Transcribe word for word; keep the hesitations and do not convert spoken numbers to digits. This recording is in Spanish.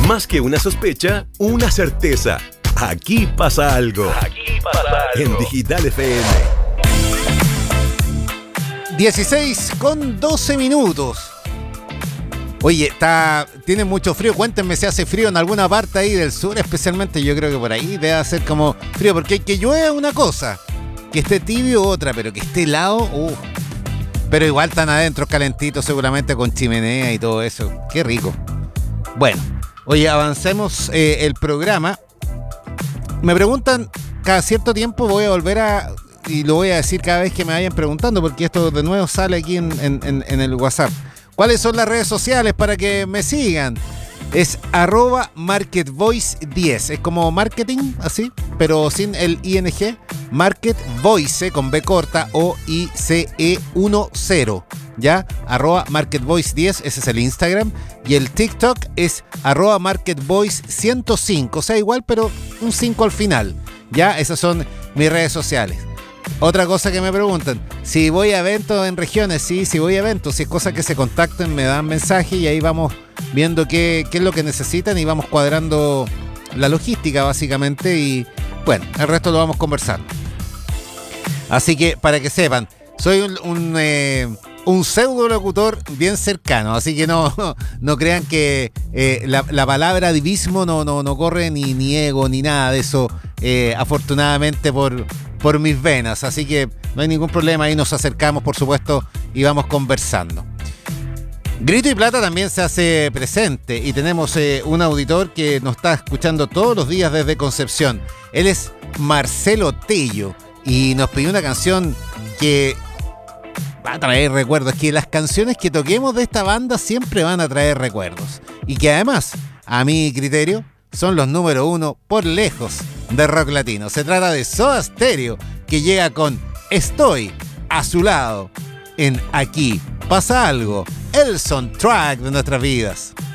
Más que una sospecha, una certeza. Aquí pasa algo. Aquí pasa algo. En Digital F M. dieciséis con doce minutos. Oye, está, tiene mucho frío. Cuéntenme si hace frío en alguna parte ahí del sur, especialmente. Yo creo que por ahí debe hacer como frío, porque que llueve una cosa, que esté tibio otra, pero que esté helado, uh. Pero igual están adentro calentitos, seguramente con chimenea y todo eso. Qué rico. Bueno, oye, avancemos eh, el programa. Me preguntan, cada cierto tiempo voy a volver a, y lo voy a decir cada vez que me vayan preguntando, porque esto de nuevo sale aquí en, en, en el WhatsApp. ¿Cuáles son las redes sociales para que me sigan? Es arroba marketvoice diez. Es como marketing, así, pero sin el ing. Marketvoice con B corta O I C E diez. ¿Ya? Arroba marketvoice diez, ese es el Instagram. Y el TikTok es arroba marketvoice ciento cinco. O sea, igual, pero un cinco al final. ¿Ya? Esas son mis redes sociales. Otra cosa que me preguntan, si voy a eventos en regiones, sí, si voy a eventos, si es cosa que se contacten, me dan mensaje y ahí vamos viendo qué, qué es lo que necesitan y vamos cuadrando la logística básicamente y bueno, el resto lo vamos conversando. Así que para que sepan, soy un, un, eh, un pseudo locutor bien cercano, así que no, no crean que eh, la, la palabra divismo no, no, no corre ni, ni ego ni nada de eso, eh, afortunadamente por... por mis venas, así que no hay ningún problema, ahí nos acercamos por supuesto y vamos conversando. Grito y Plata también se hace presente y tenemos eh, un auditor que nos está escuchando todos los días desde Concepción. Él es Marcelo Tello y nos pidió una canción que va a traer recuerdos, que las canciones que toquemos de esta banda siempre van a traer recuerdos y que además, a mi criterio, son los número uno por lejos de rock latino. Se trata de Soda Stereo, que llega con Estoy a su lado en Aquí Pasa Algo, el soundtrack de nuestras vidas.